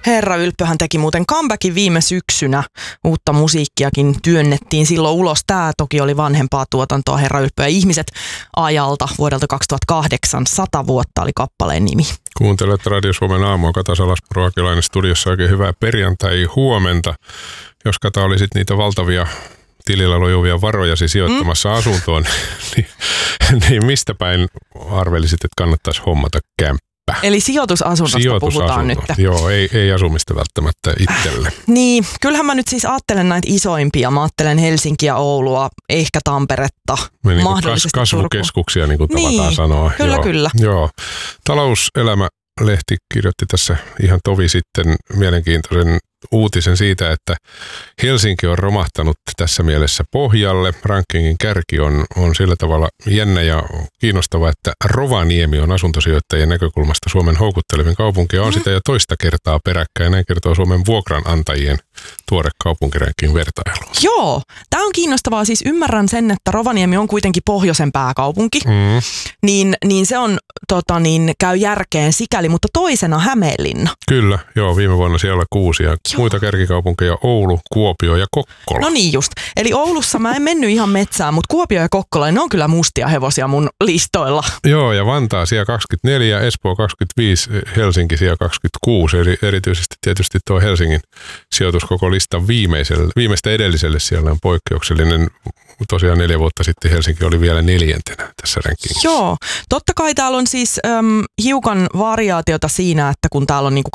Herra Ylppöhän teki muuten comebackin viime syksynä. Uutta musiikkiakin työnnettiin silloin ulos. Tämä toki oli vanhempaa tuotantoa, Herra Ylppö ja ihmiset ajalta vuodelta 2008. 100 vuotta oli kappaleen nimi. Kuuntelet Radio Suomen aamua. Kata Salaspuron Akilainen studiossa. Oikein hyvää perjantai-huomenta. Jos Kata olisit niitä valtavia tilillä lojuvia varojasi sijoittamassa asuntoon, niin mistä päin arvelisit, että kannattaisi hommata kämppä? Eli sijoitusasunnosta puhutaan nyt. Joo, ei asumista välttämättä itselle. Niin, kyllähän mä nyt siis ajattelen näitä isoimpia. Mä ajattelen Helsinkiä, Oulua, ehkä Tamperetta, niin mahdollisesti kasvukeskuksia, niin kuin tavataan sanoa. Kyllä. Joo. Talouselämä-lehti kirjoitti tässä ihan tovi sitten mielenkiintoisen uutisen siitä, että Helsinki on romahtanut tässä mielessä pohjalle. Rankingin kärki on sillä tavalla jännä ja kiinnostava, että Rovaniemi on asuntosijoittajien näkökulmasta Suomen houkuttelevin kaupunki ja on sitä jo toista kertaa peräkkäin. Näin kertoo Suomen vuokranantajien tuore kaupunkirankin vertailu. Joo, tämä on kiinnostavaa. Siis ymmärrän sen, että Rovaniemi on kuitenkin pohjoisen pääkaupunki, niin se on, käy järkeen sikäli, mutta toisena Hämeenlinna. Kyllä, joo, viime vuonna siellä 6 ja muita kärkikaupunkeja Oulu, Kuopio ja Kokkola. No niin just. Eli Oulussa mä en mennyt ihan metsään, mutta Kuopio ja Kokkola, ne on kyllä mustia hevosia mun listoilla. Joo, ja Vantaa siellä 24, Espoo 25, Helsinki siellä 26. Eli erityisesti tietysti tuo Helsingin sijoitus koko listan viimeistä edelliselle siellä on poikkeuksellinen. Tosiaan 4 vuotta sitten Helsinki oli vielä 4. tässä rankingissa. Joo, totta kai täällä on siis hiukan variaatiota siinä, että kun täällä on niinku